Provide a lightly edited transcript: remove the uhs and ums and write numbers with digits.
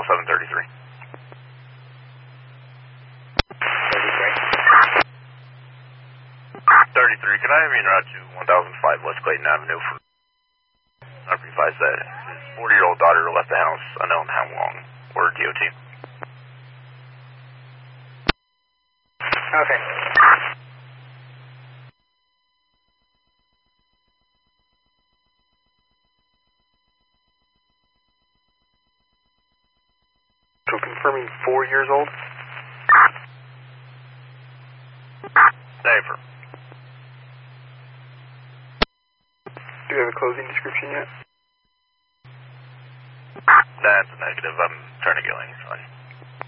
733. 33, can I have you en route to 1005 West Clayton Avenue for advise that his 40-year-old daughter left the house unknown how long, or DOT. Okay. So confirming 4 years old? Safer. Do you have a closing description yet? That's a negative. I'm trying to get lanes.